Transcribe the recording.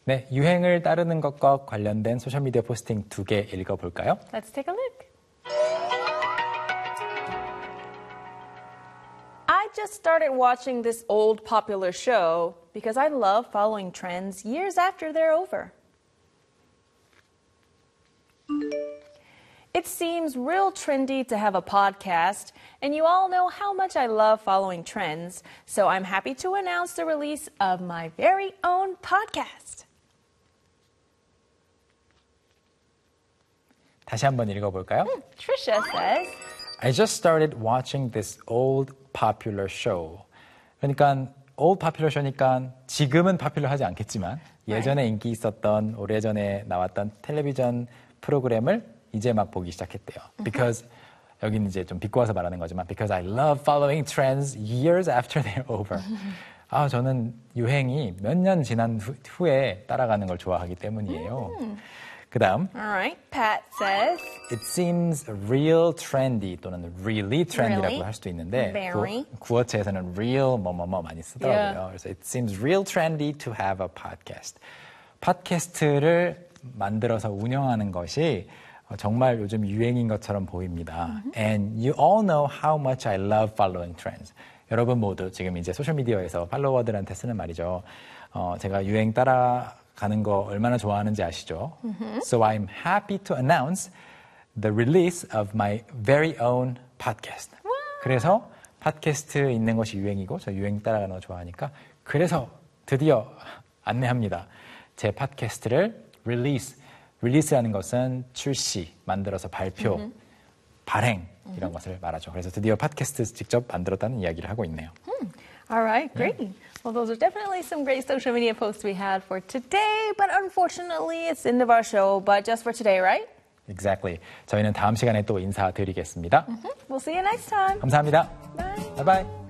네, 유행을 따르는 것과 관련된 소셜미디어 포스팅 2개 읽어볼까요? Let's take a look. I just started watching this old popular show because I love following trends years after they're over. It seems real trendy to have a podcast, and you all know how much I love following trends, so I'm happy to announce the release of my very own podcast. 다시 한번 읽어볼까요? Trisha says, I just started watching this old popular show. 그러니까 old popular show니까 지금은 popular하지 않겠지만 예전에 인기 있었던 오래전에 나왔던 텔레비전 프로그램을 이제 막 보기 시작했대요. Because 여기는 이제 좀 비꼬아서 말하는 거지만 because I love following trends years after they're over. 저는 유행이 몇 년 지난 후에 따라가는 걸 좋아하기 때문이에요. 그 다음 Alright, Pat says, It seems real trendy 또는 really trendy라고 Really? 할 수도 있는데 Very. 구어체에서는 real 뭐뭐뭐 많이 쓰더라고요. Yeah. 그래서 It seems real trendy to have a podcast. 팟캐스트를 만들어서 운영하는 것이 정말 요즘 유행인 것처럼 보입니다. And you all know how much I love following trends. 여러분 모두 지금 이제 소셜미디어에서 팔로워들한테 쓰는 말이죠. 제가 유행 따라가는 거 얼마나 좋아하는지 아시죠? So I'm happy to announce the release of my very own podcast. 그래서 팟캐스트 있는 것이 유행이고 저 유행 따라가는 거 좋아하니까 그래서 드디어 안내합니다. 제 팟캐스트를 릴리스라는 것은 출시, 만들어서 발표, 발행 이런 것을 말하죠. 그래서 드디어 팟캐스트 직접 만들었다는 이야기를 하고 있네요. all right, great. Well, those are definitely some great social media posts we had for today, but unfortunately it's the end of our show, but just for today, right? Exactly. 저희는 다음 시간에 또 인사드리겠습니다. We'll see you next time. 감사합니다. Bye. 바이바이.